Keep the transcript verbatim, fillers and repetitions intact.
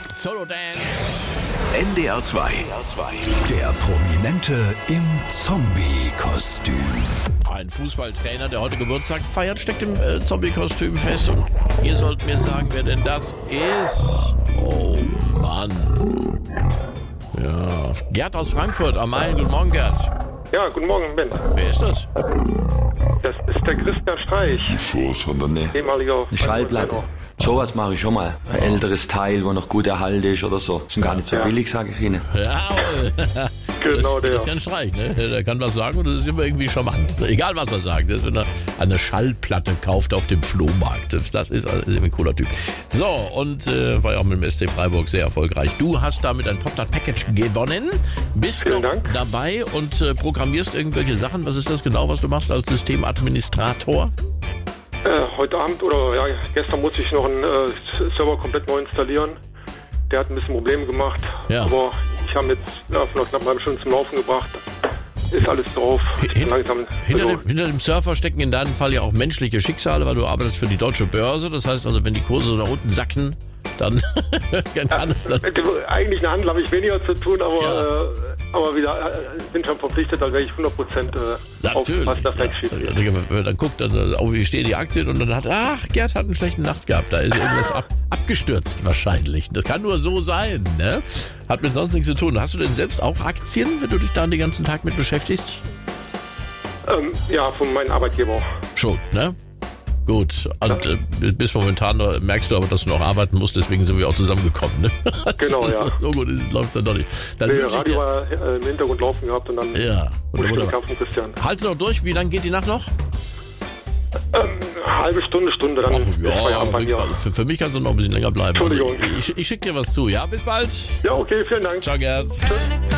Solo Dance. N D R zwei. Der Prominente im Zombie-Kostüm. Ein Fußballtrainer, der heute Geburtstag feiert, steckt im äh, Zombie-Kostüm fest. Und ihr sollt mir sagen, wer denn das ist. Oh Mann. Ja, Gerd aus Frankfurt am Main. Guten Morgen, Gerd. Ja, guten Morgen, Ben. Wer ist das? Das ist der Christian Streich, Nee. ehemaliger Eine Schallplatte. Sowas mache ich schon mal. Ein älteres Teil, wo noch gut erhalten ist oder so. Ist gar nicht so Ja. billig, sage ich Ihnen. Jawohl. Genau das, der. Das ist ja ein Streich, ne? Der kann was sagen und das ist immer irgendwie charmant. Egal, was er sagt. Das ist, wenn er eine Schallplatte kauft auf dem Flohmarkt. Das, das ist also ein cooler Typ. So, und äh, war ja auch mit dem S C Freiburg sehr erfolgreich. Du hast damit ein Pop-Tart-Package gewonnen. Bist Vielen noch Dank. dabei und äh, programmierst irgendwelche Sachen. Was ist das genau, was du machst als Systemadministrator? Äh, heute Abend oder ja, gestern musste ich noch einen äh, Server komplett neu installieren. Der hat ein bisschen Probleme gemacht. Ja. Aber ich habe jetzt ja, von knapp einer Stunde zum Laufen gebracht. Ist alles drauf. Ich bin Hin- langsam. Hinter, Also, dem, hinter dem Surfer stecken in deinem Fall ja auch menschliche Schicksale, weil du arbeitest für die Deutsche Börse. Das heißt also, wenn die Kurse so nach unten sacken, dann kann es dann... eigentlich eine Handel habe ich weniger zu tun, aber, Ja. äh, aber wieder äh, bin schon verpflichtet, als wäre ich hundert Prozent äh, aufgepasst, dass nichts schief geht. Dann, dann guckt dann, oh, wie stehen die Aktien und dann hat, ach, Gerd hat eine schlechte Nacht gehabt. Da ist irgendwas ab, abgestürzt wahrscheinlich. Das kann nur so sein, ne? Hat mit sonst nichts zu tun. Hast du denn selbst auch Aktien, wenn du dich da den ganzen Tag mit beschäftigst? Ähm, ja, von meinem Arbeitgeber. Schon, ne? Gut, und äh, bis momentan noch, merkst du aber, dass du noch arbeiten musst, deswegen sind wir auch zusammengekommen, ne? Genau, so, ja. So gut läuft es dann doch nicht. Dann Nee, wünsche ich Radio dir, war äh, im Hintergrund laufen gehabt und dann ja, wurde ich den wunderbar. Kampf von Christian. Halte noch durch, wie lange geht die Nacht noch? Ähm, eine halbe Stunde, Stunde, dann Ach, ist Feierabend bei mir. für, für mich kannst du noch ein bisschen länger bleiben. Also, Entschuldigung. ich ich schicke dir was zu, ja? Bis bald. Ja, okay, vielen Dank. Ciao, Gerd.